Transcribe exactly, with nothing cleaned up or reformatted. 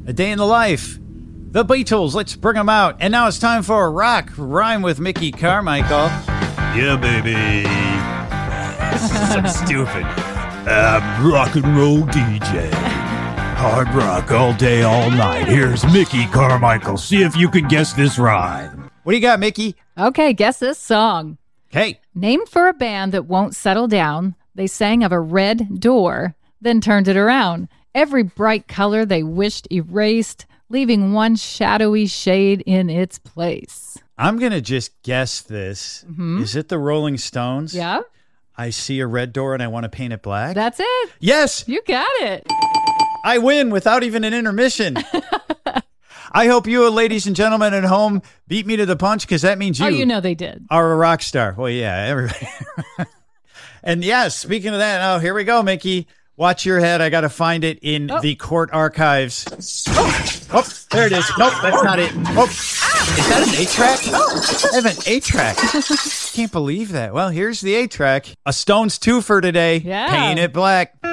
A Day in the Life. The Beatles, let's bring them out. And now it's time for a rock rhyme with Mickey Carmichael. Yeah, baby. This is so stupid. I'm rock and roll D J. Hard rock all day, all night. Here's Mickey Carmichael. See if you can guess this rhyme. What do you got, Mickey? Okay, guess this song. Hey. Named for a band that won't settle down, they sang of a red door, then turned it around. Every bright color they wished erased, leaving one shadowy shade in its place. I'm going to just guess this. Mm-hmm. Is it the Rolling Stones? Yeah. I see a red door and I want to paint it black. That's it. Yes. You got it. I win without even an intermission. I hope you, ladies and gentlemen at home, beat me to the punch because that means you, oh, you know they did. are a rock star. Well, yeah, everybody. And yes, speaking of that, oh, here we go, Mickey. Watch your head. I got to find it in oh. the court archives. Oh, oh, there it is. Nope, that's not it. Oh, is that an eight-track? I have an eight-track. Can't believe that. Well, here's the eight-track. A Stones two for today. Yeah. Paint it black.